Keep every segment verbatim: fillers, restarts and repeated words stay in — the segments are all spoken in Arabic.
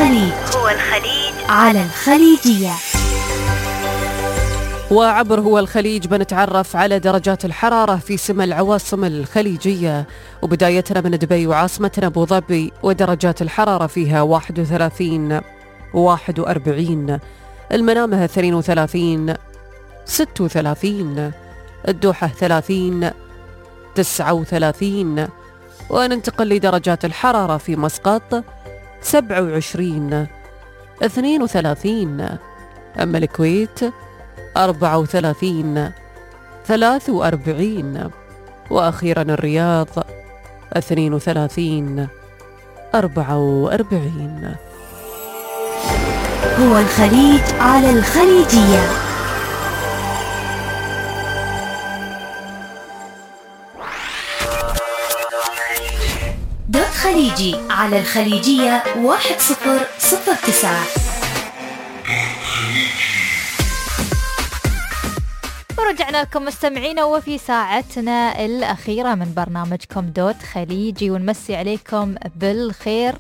الخليج هو الخليج على الخليجية. وعبر هو الخليج بنتعرف على درجات الحرارة في سما العواصم الخليجية، وبدايتنا من دبي وعاصمتنا أبو ظبي، ودرجات الحرارة فيها واحد وثلاثين واحد وأربعين، المنامة اثنين وثلاثين ست وثلاثين، الدوحة ثلاثين تسعة وثلاثين، وننتقل لدرجات الحرارة في مسقط سبعة وعشرين اثنين وثلاثين، أما الكويت أربعة وثلاثين ثلاث وأربعين، وأخيرا الرياض اثنين وثلاثين أربعة وأربعين. هو الخليج على الخليجية. دوت خليجي على الخليجية واحد صفر صفر تسعة. ورجعنا لكم مستمعينا وفي ساعتنا الأخيرة من برنامجكم دوت خليجي، ونمسي عليكم بالخير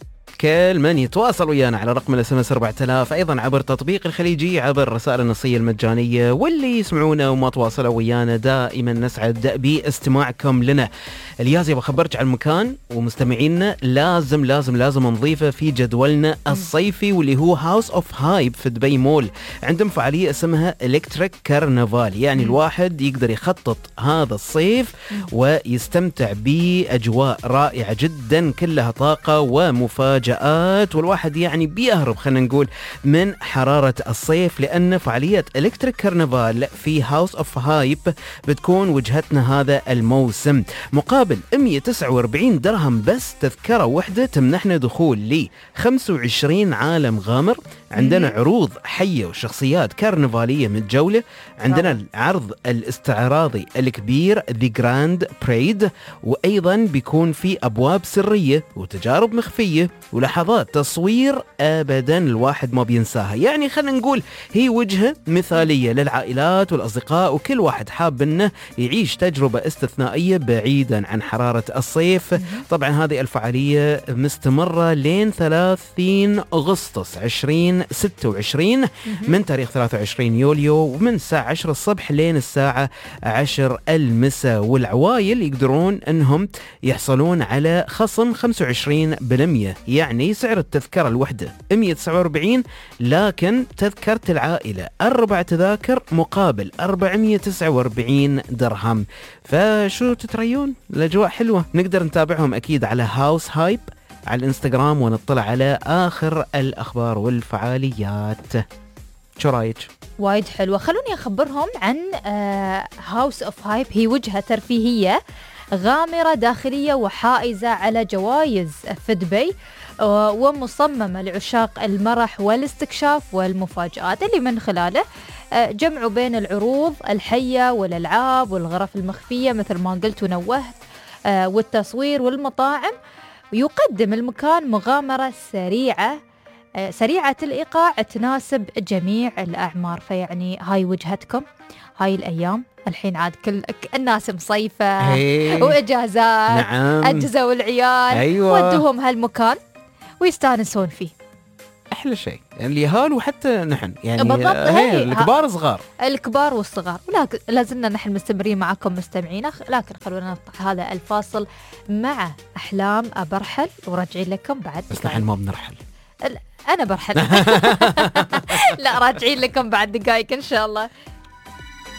كل من يتواصل ويانا على رقم الاس ام اس أربعة آلاف، ايضا عبر تطبيق الخليجي، عبر رسائل النصيه المجانيه، واللي يسمعونا وما تواصلوا ويانا دائما نسعد باستماعكم لنا. الياز يبغى اخبرك عن مكان ومستمعينا لازم لازم لازم نضيفه في جدولنا الصيفي، واللي هو هاوس اوف هايب في دبي مول. عندهم فعاليه اسمها الكتريك كارنفال، يعني الواحد يقدر يخطط هذا الصيف ويستمتع باجواء رائعه جدا كلها طاقه ومفاجاه، والواحد يعني بيهرب خلينا نقول من حرارة الصيف، لأن فعالية إلكتريك كارنفال في هاوس أوف هايب بتكون وجهتنا هذا الموسم. مقابل مئة وتسعة وأربعين درهم بس تذكرة واحدة تمنحنا دخول ل خمسة وعشرين عالم غامر. عندنا عروض حية وشخصيات كارنفالية متجولة، عندنا العرض الاستعراضي الكبير The Grand Parade، وأيضا بيكون في أبواب سرية وتجارب مخفية ولحظات تصوير أبدا الواحد ما بينساها. يعني خلينا نقول هي وجهة مثالية للعائلات والأصدقاء، وكل واحد حاب أنه يعيش تجربة استثنائية بعيدا عن حرارة الصيف. طبعا هذه الفعالية مستمرة لين ثلاثين أغسطس عشرين ستة وعشرين، من تاريخ ثلاثة وعشرين يوليو، ومن الساعة عشرة الصبح لين الساعة عشرة المساء. والعوائل يقدرون أنهم يحصلون على خصم خمسة وعشرين بالمئة، يعني سعر التذكرة الوحدة مئة وتسعة وأربعين، لكن تذكرة العائلة أربع تذاكر مقابل أربعمئة وتسعة وأربعين درهم. فشو تتريون؟ الأجواء حلوة. نقدر نتابعهم أكيد على هاوس هايب على الانستغرام ونطلع على آخر الأخبار والفعاليات. شو رايك؟ وايد حلوة. خلوني أخبرهم عن هاوس اوف هايب. هي وجهة ترفيهية غامرة داخلية وحائزة على جوائز في دبي، ومصممة لعشاق المرح والاستكشاف والمفاجآت، اللي من خلاله جمعوا بين العروض الحية والألعاب والغرف المخفية مثل ما قلت ونوهت، والتصوير والمطاعم. يقدم المكان مغامرة سريعة سريعة الإيقاع تناسب جميع الأعمار. فيعني هاي وجهتكم هاي الأيام. الحين عاد كل الناس مصيفة وإجازات. نعم. أجزوا العيال. أيوة. ودوهم هالمكان ويستانسون فيه. أحلى شيء يعني اليهال وحتى نحن يعني بالضبط. هي الكبار صغار، الكبار والصغار. ولكن لازلنا نحن مستمرين معكم مستمعينا، لكن خلونا نقطع هذا الفاصل مع أحلام أبرحل وراجعين لكم بعد. بس نحن ما بنرحل، أنا برحل. لا راجعين لكم بعد دقائق إن شاء الله.